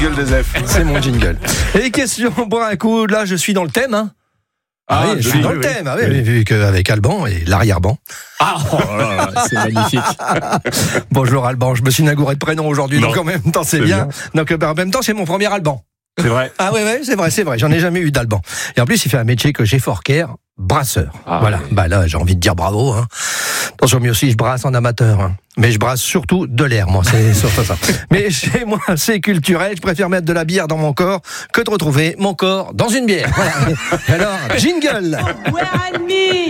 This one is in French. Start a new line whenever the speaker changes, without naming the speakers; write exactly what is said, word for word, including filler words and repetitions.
Gueule de Zef.
C'est mon jingle. Et question, boire un coup, là je suis dans le thème, hein. Ah,
Ah,
oui, je
oui,
suis dans
oui,
le
oui.
thème, ah, oui, vu qu'avec Alban et l'arrière-ban.
Ah, oh là là, c'est magnifique.
Bonjour Alban, je me suis inauguré de prénom aujourd'hui,
Non.
donc en même temps c'est,
C'est
bien.
bien.
Donc bah, en même temps c'est mon premier Alban.
C'est vrai.
Ah oui, oui, c'est vrai, c'est vrai, j'en ai jamais eu d'Alban. Et en plus il fait un métier que j'ai fort care, brasseur.
Ah,
voilà,
oui.
bah là j'ai envie de dire bravo. Hein. Attention, mais aussi je brasse en amateur. Hein. Mais je brasse surtout de l'air, moi, c'est surtout ça. Mais chez moi, c'est culturel, je préfère mettre de la bière dans mon corps que de retrouver mon corps dans une bière. Voilà. Alors, jingle.
Where I mean